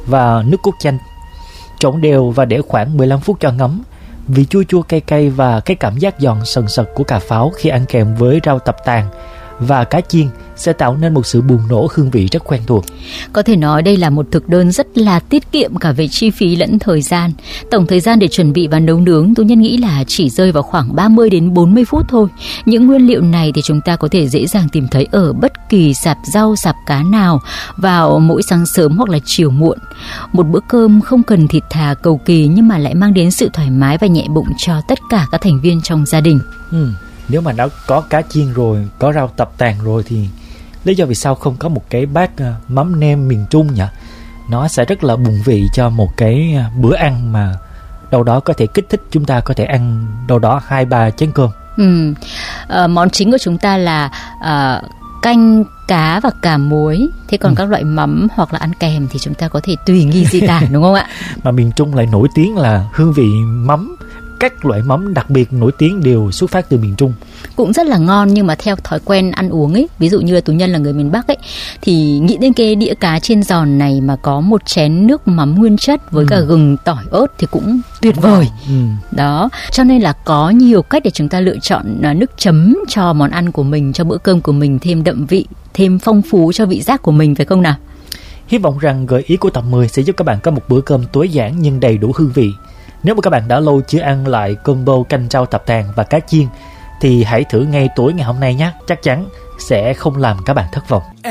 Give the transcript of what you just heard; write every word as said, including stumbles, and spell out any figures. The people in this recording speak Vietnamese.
và nước cốt chanh. Trộn đều và để khoảng mười lăm phút cho ngấm. Vị chua chua cay cay và cái cảm giác giòn sần sật của cà pháo khi ăn kèm với rau tập tàn và cá chiên sẽ tạo nên một sự bùng nổ hương vị rất quen thuộc. Có thể nói đây là một thực đơn rất là tiết kiệm cả về chi phí lẫn thời gian. Tổng thời gian để chuẩn bị và nấu nướng Tú Nhân nghĩ là chỉ rơi vào khoảng ba mươi đến bốn mươi phút thôi. Những nguyên liệu này thì chúng ta có thể dễ dàng tìm thấy ở bất kỳ sạp rau, sạp cá nào vào mỗi sáng sớm hoặc là chiều muộn. Một bữa cơm không cần thịt thà cầu kỳ nhưng mà lại mang đến sự thoải mái và nhẹ bụng cho tất cả các thành viên trong gia đình. Ừ. Nếu mà đã có cá chiên rồi, có rau tập tàn rồi thì lý do vì sao không có một cái bát uh, mắm nêm miền Trung nhỉ? Nó sẽ rất là bùng vị cho một cái uh, bữa ăn mà đâu đó có thể kích thích chúng ta có thể ăn đâu đó hai ba chén cơm. Ừ. À, món chính của chúng ta là uh, canh cá và cà muối. Thế còn ừ. các loại mắm hoặc là ăn kèm thì chúng ta có thể tùy nghi di tản, đúng không ạ? Mà miền Trung lại nổi tiếng là hương vị mắm. Các loại mắm đặc biệt nổi tiếng đều xuất phát từ miền Trung. Cũng rất là ngon, nhưng mà theo thói quen ăn uống ấy, ví dụ như là Tú Nhân là người miền Bắc ấy, thì nghĩ đến cái đĩa cá chiên giòn này mà có một chén nước mắm nguyên chất với ừ. cả gừng, tỏi, ớt thì cũng tuyệt vời. Ừ. Đó, cho nên là có nhiều cách để chúng ta lựa chọn nước chấm cho món ăn của mình, cho bữa cơm của mình thêm đậm vị, thêm phong phú cho vị giác của mình, phải không nào? Hy vọng rằng gợi ý của tập mười sẽ giúp các bạn có một bữa cơm tối giản nhưng đầy đủ hương vị. Nếu mà các bạn đã lâu chưa ăn lại combo canh rau tập tàn và cá chiên thì hãy thử ngay tối ngày hôm nay nhé. Chắc chắn sẽ không làm các bạn thất vọng.